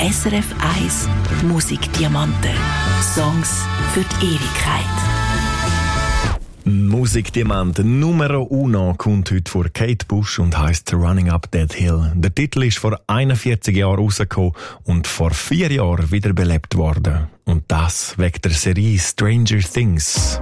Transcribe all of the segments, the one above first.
SRF 1 Musikdiamanten. Songs für die Ewigkeit. Musikdiamant Numero Uno kommt heute vor Kate Bush und heisst Running Up That Hill. Der Titel ist vor 41 Jahren rausgekommen und vor 4 Jahren wiederbelebt worden. Und das wegen der Serie Stranger Things.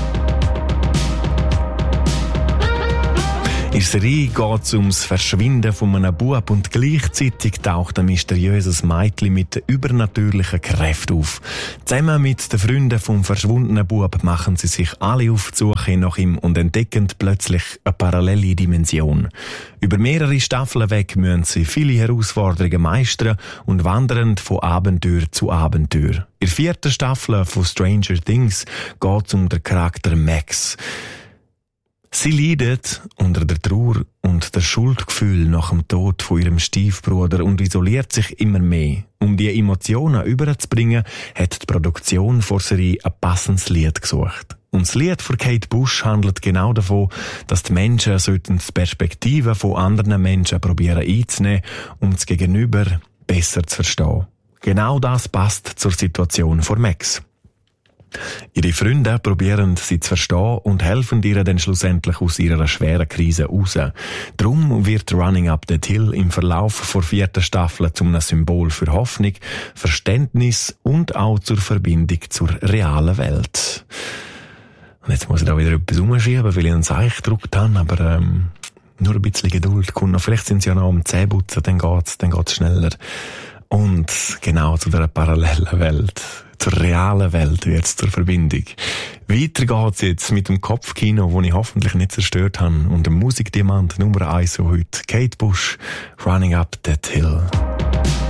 In der Serie geht es ums Verschwinden von einem Bub und gleichzeitig taucht ein mysteriöses Mädchen mit übernatürlichen Kräften auf. Zusammen mit den Freunden vom verschwundenen Bub machen sie sich alle auf die Suche nach ihm und entdecken plötzlich eine parallele Dimension. Über mehrere Staffeln weg müssen sie viele Herausforderungen meistern und wandern von Abenteuer zu Abenteuer. In der 4. Staffel von Stranger Things geht es um den Charakter Max. Sie leidet unter der Trauer und der Schuldgefühl nach dem Tod von ihrem Stiefbruder und isoliert sich immer mehr. Um die Emotionen überzubringen, hat die Produktion vor Serie ein passendes Lied gesucht. Und das Lied von Kate Bush handelt genau davon, dass die Menschen die Perspektiven von anderen Menschen probieren einzunehmen, um das Gegenüber besser zu verstehen. Genau das passt zur Situation von Max. Ihre Freunde probieren sie zu verstehen und helfen ihr dann schlussendlich aus ihrer schweren Krise raus. Darum wird Running Up That Hill im Verlauf der 4. Staffel zu einem Symbol für Hoffnung, Verständnis und auch zur Verbindung zur realen Welt. Und jetzt muss ich da wieder etwas umschieben, weil ich einen Seich gedruckt habe, aber nur ein bisschen Geduld kommt noch. Vielleicht sind sie ja noch am Zähneputzen, dann geht's schneller. Und genau zu dieser parallelen Welt, zur realen Welt wird es zur Verbindung. Weiter geht's jetzt mit dem Kopfkino, das ich hoffentlich nicht zerstört habe, und dem Musikdiamant Nummer 1 heute, Kate Bush, Running Up That Hill.